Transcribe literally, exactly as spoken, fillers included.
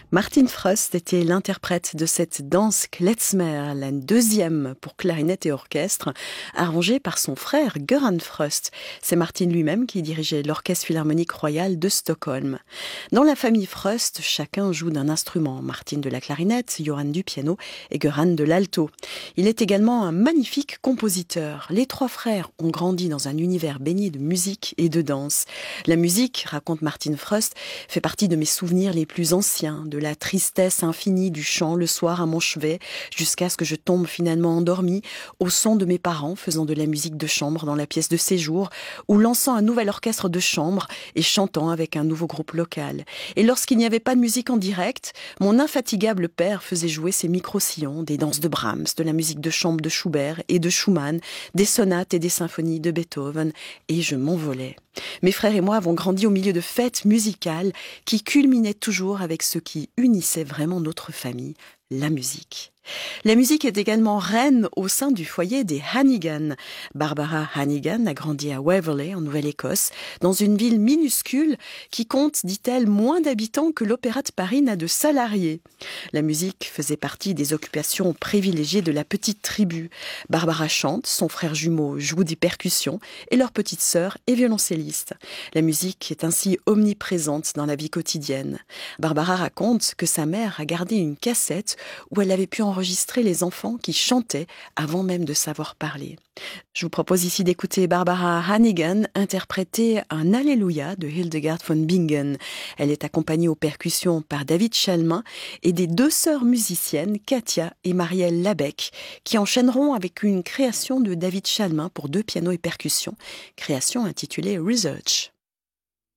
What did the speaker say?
Martin Fröst était l'interprète de cette danse klezmer, la deuxième pour clarinette et orchestre, arrangée par son frère Göran Fröst. C'est Martin lui-même qui dirigeait l'Orchestre Philharmonique Royal de Stockholm. Dans la famille Fröst, chacun joue d'un instrument. Martin de la clarinette, Johan du piano et Göran de l'alto. Il est également un magnifique compositeur. Les trois frères ont grandi dans un univers baigné de musique et de danse. La musique, raconte Martin Fröst, fait partie de mes souvenirs les plus anciens, de la tristesse infinie du chant le soir à mon chevet, jusqu'à ce que je tombe finalement endormi au son de mes parents faisant de la musique de chambre dans la pièce de séjour ou lançant un nouvel orchestre de chambre et chantant avec un nouveau groupe local. Et lorsqu'il n'y avait pas de musique en direct, mon infatigable père faisait jouer ses micro-sillons, des danses de Brahms, de la musique de chambre de Schubert et de Schumann, des sonates et des symphonies de Beethoven, et je m'envolais. Mes frères et moi avons grandi au milieu de fêtes musicales qui culminaient toujours avec ce qui unissait vraiment notre famille, la musique. La musique est également reine au sein du foyer des Hannigan. Barbara Hannigan a grandi à Waverley, en Nouvelle-Écosse, dans une ville minuscule qui compte, dit-elle, moins d'habitants que l'Opéra de Paris n'a de salariés. La musique faisait partie des occupations privilégiées de la petite tribu. Barbara chante, son frère jumeau joue des percussions et leur petite sœur est violoncelliste. La musique est ainsi omniprésente dans la vie quotidienne. Barbara raconte que sa mère a gardé une cassette où elle avait pu enregistrer enregistrer les enfants qui chantaient avant même de savoir parler. Je vous propose ici d'écouter Barbara Hannigan interpréter un Alléluia de Hildegard von Bingen. Elle est accompagnée aux percussions par David Chalmin et des deux sœurs musiciennes, Katia et Marielle Labec, qui enchaîneront avec une création de David Chalmin pour deux pianos et percussions, création intitulée Research.